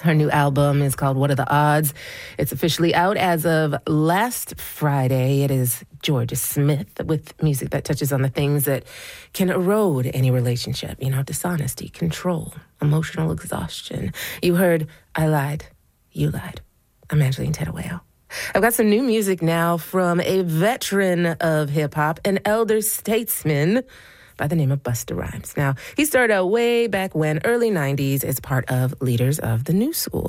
Her new album is called What Are the Odds? It's officially out as of last Friday. It is Jorja Smith with music that touches on the things that can erode any relationship. Dishonesty, control, emotional exhaustion. You heard I Lied, You Lied. I'm Angeline Tettaweo. I've got some new music now from a veteran of hip-hop, an elder statesman by the name of Busta Rhymes. Now, he started out way back when, early 90s, as part of Leaders of the New School.